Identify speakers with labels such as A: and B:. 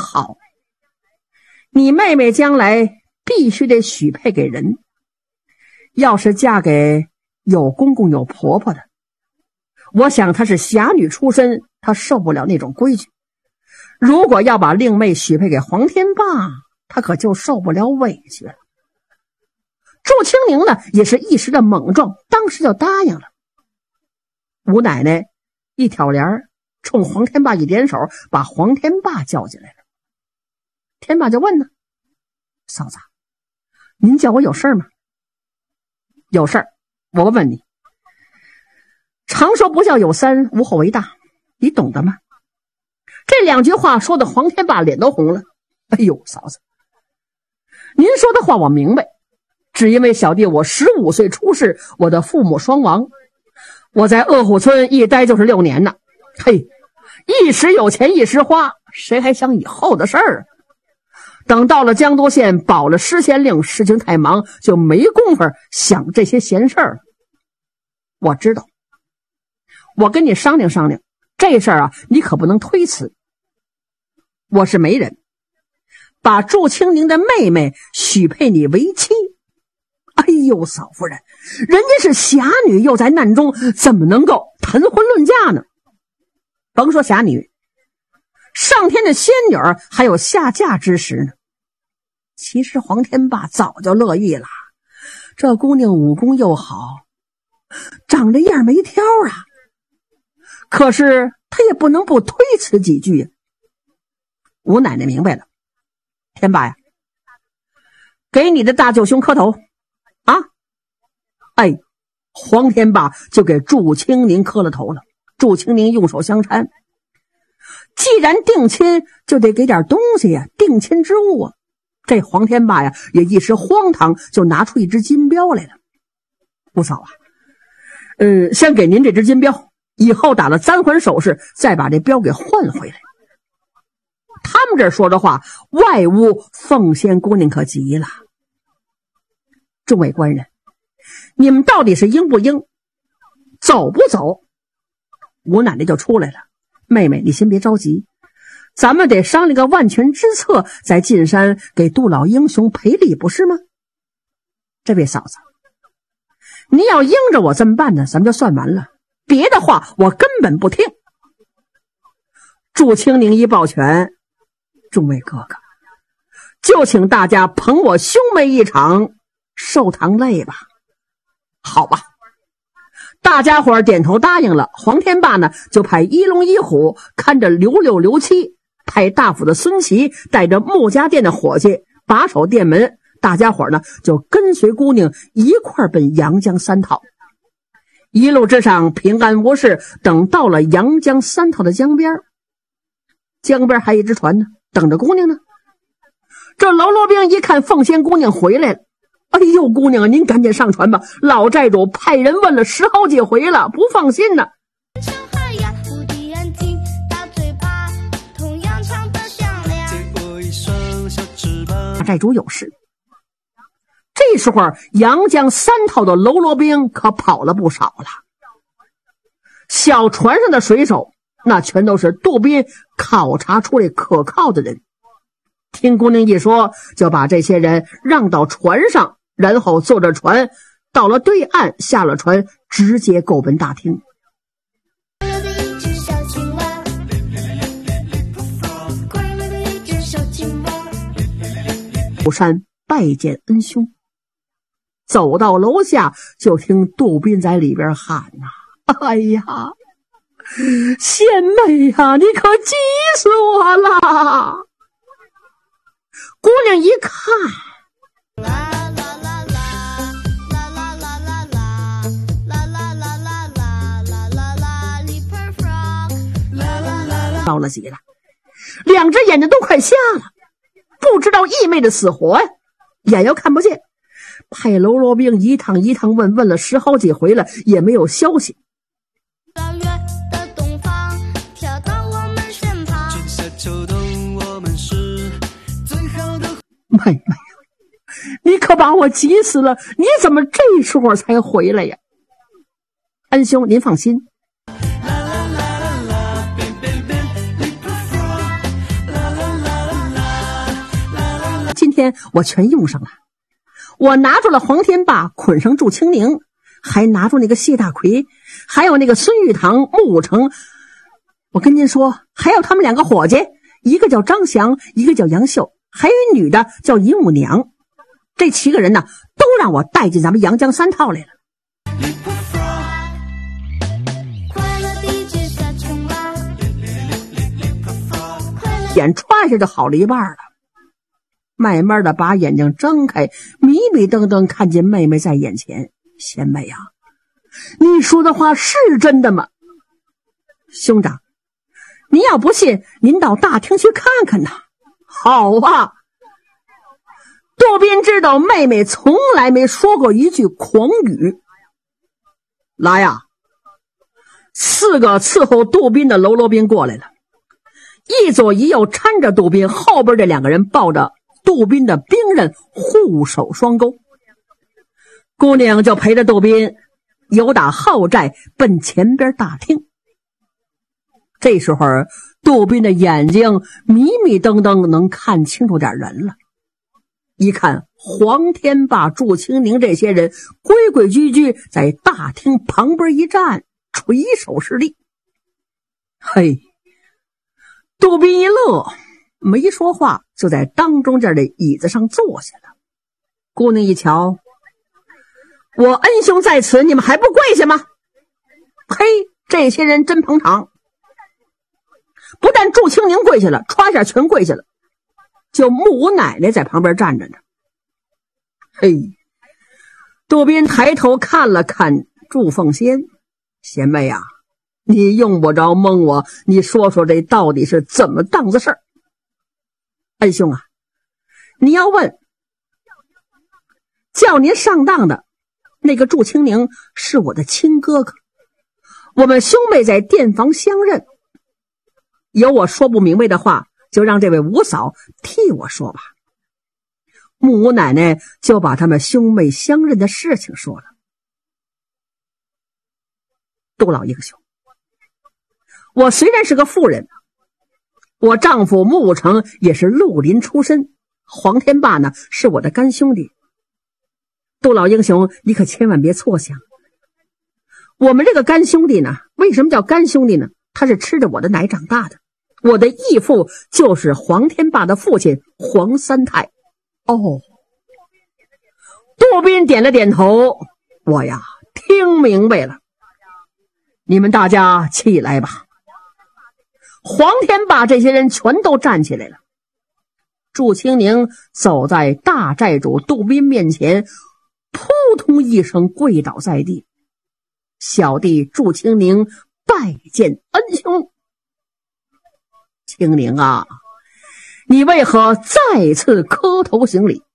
A: 好。你妹妹将来必须得许配给人，要是嫁给有公公有婆婆的，我想她是侠女出身，她受不了那种规矩。如果要把令妹许配给黄天霸，她可就受不了委屈了。祝清宁呢，也是一时的莽撞，当时就答应了。吴奶奶一挑帘，冲黄天霸一点手，把黄天霸叫进来了。天霸就问呢：嫂子，您叫我有事吗？有事儿，我问你。常说不孝有三，无后为大，你懂得吗？这两句话说的黄天霸脸都红了。哎呦，嫂子，您说的话我明白，只因为小弟我15岁出世，我的父母双亡，我在鄂虎村一待就是6年呢。嘿，一时有钱一时花，谁还想以后的事儿啊？等到了江都县保了失县令，事情太忙，就没工夫想这些闲事儿了。我知道，我跟你商量商量，这事儿啊，你可不能推辞。我是媒人，把祝清宁的妹妹许配你为妻。哎呦，嫂夫人，人家是侠女，又在难中，怎么能够谈婚论嫁呢？甭说侠女，上天的仙女还有下嫁之时呢。其实黄天霸早就乐意了，这姑娘武功又好，长得样没挑啊。可是他也不能不推辞几句啊。吴奶奶明白了，天霸呀，给你的大舅兄磕头啊！哎，黄天霸就给祝清宁磕了头了。祝清宁用手相搀，既然定亲，就得给点东西呀，定亲之物啊。这黄天霸呀，也一时荒唐，就拿出一只金镖来了。姑嫂啊，先给您这只金镖，以后打了3环手势，再把这镖给换回来。他们这说的话，外屋凤仙姑娘可急了。众位官人，你们到底是应不应，走不走？吴奶奶就出来了。妹妹，你先别着急，咱们得商量个万全之策，在进山给杜老英雄赔礼，不是吗？这位嫂子，你要应着我这么办呢，咱们就算完了，别的话我根本不听。祝清宁一抱拳，众位哥哥，就请大家捧我兄妹一场，寿堂泪吧。好吧，大家伙点头答应了。黄天霸呢，就派一龙一虎看着刘六刘七，派大府的孙琦带着穆家店的伙计把守店门，大家伙呢就跟随姑娘一块奔阳江三套。一路之上平安无事，等到了阳江三套的江边，江边还一只船呢，等着姑娘呢。这喽啰兵一看凤仙姑娘回来了，哎呦，姑娘啊，您赶紧上船吧，老寨主派人问了10好几回了，不放心呢。大寨主有事。这时候阳江三套的喽啰兵可跑了不少了，小船上的水手那全都是杜宾考察出来可靠的人。听姑娘一说，就把这些人让到船上，然后坐着船到了对岸，下了船直接够奔大厅。武山拜见恩兄，走到楼下就听杜宾在里边喊呐：“哎呀，贤妹呀，你可急死我了！”姑娘一看，着了急了，两只眼睛都快瞎了，不知道义妹的死活呀，眼又看不见，派喽啰兵一趟一趟问了10好几回了，也没有消息。妹妹，你可把我急死了，你怎么这时候才回来呀？恩兄您放心， 天我全用上了。我拿住了黄天霸，捆上祝清宁，还拿住那个谢大奎，还有那个孙玉堂、穆武成。我跟您说，还有他们2个伙计，一个叫张祥，一个叫杨秀，还有一女的叫尹武娘。这7个人呢，都让我带进咱们阳江3套来了。眼串下就好了一半了，慢慢的把眼睛睁开，迷迷瞪瞪看见妹妹在眼前。贤妹啊，你说的话是真的吗？兄长，您要不信，您到大厅去看看呐。好啊。杜宾知道妹妹从来没说过一句狂语。来呀！4个伺候杜宾的喽啰兵过来了，一左一右搀着杜宾，后边这2个人抱着杜宾的兵刃，护手双钩。姑娘就陪着杜宾由打后寨奔前边大厅。这时候杜宾的眼睛迷迷瞪瞪，能看清楚点人了。一看黄天霸、祝清宁这些人规规矩矩在大厅旁边一站，垂手施礼。嘿，杜宾一乐，没说话，就在当中这的椅子上坐下了。姑娘一瞧，我恩兄在此，你们还不跪下吗？嘿，这些人真捧场，不但祝清宁跪下了，歘下全跪下了，就穆五奶奶在旁边站着呢。嘿，杜宾抬头看了看祝凤仙，贤妹啊，你用不着蒙我，你说说这到底是怎么档子事儿？恩兄啊，你要问叫您上当的那个祝清宁是我的亲哥哥，我们兄妹在店房相认，有我说不明白的话，就让这位五嫂替我说吧。穆五奶奶就把他们兄妹相认的事情说了。杜老英雄，我虽然是个妇人，我丈夫穆武成也是绿林出身，黄天霸呢是我的干兄弟。杜老英雄，你可千万别错想，我们这个干兄弟呢，为什么叫干兄弟呢？他是吃着我的奶长大的，我的义父就是黄天霸的父亲黄三太。哦，杜宾点了点头，我呀听明白了。你们大家起来吧。黄天霸这些人全都站起来了。祝清宁走在大寨主杜宾面前，扑通一声跪倒在地。小弟祝清宁拜见恩兄。清宁啊，你为何再次磕头行礼？